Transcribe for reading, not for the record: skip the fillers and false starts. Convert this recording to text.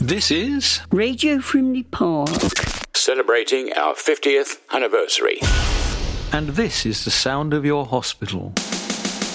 This is Radio Frimley Park, celebrating our 50th anniversary. And this is the sound of your hospital.